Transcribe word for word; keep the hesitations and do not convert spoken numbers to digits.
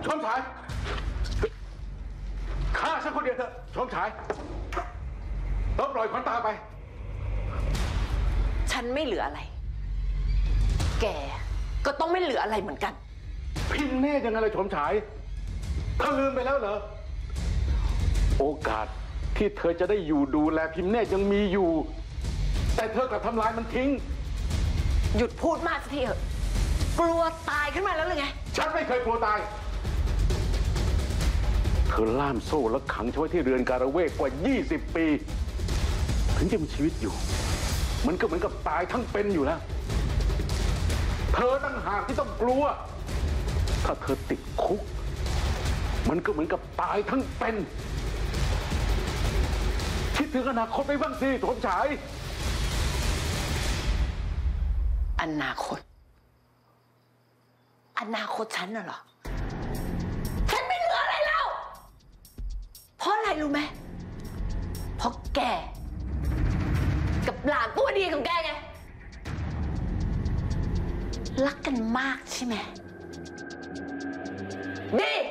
ชมฉายฆ่าฉันคนเดียวเถอะชมฉายแล้วปล่อยขวัญตาไปฉันไม่เหลืออะไรแกก็ต้องไม่เหลืออะไรเหมือนกันพิมพ์เน่ยังไงเลยชมฉายเธอลืมไปแล้วเหรอโอกาสที่เธอจะได้อยู่ดูแลพิมพ์เน่ยังมีอยู่แต่เธอกลับทำลายมันทิ้งหยุดพูดมากสักทีเถอะกลัวตายขึ้นมาแล้วหรือไงฉันไม่เคยกลัวตายเธอล่ามโซ่และขังฉันไว้ที่เรือนการะเวกกว่ายี่สิบปีถึงจะมีชีวิตอยู่มันก็เหมือนกับตายทั้งเป็นอยู่แล้วเธอตั้งหากที่ต้องกลัวถ้าเธอติดคุกมันก็เหมือนกับตายทั้งเป็นคิดถึงอนาคตไปบ้างสิโถมฉายอนาคตอนาคตฉันน่ะเหรอฉันไม่เหลืออะไรแล้วเพราะอะไรรู้ไหมเพราะแกกับหลานตัวดีของแกไงรักกันมากใช่ไหมดี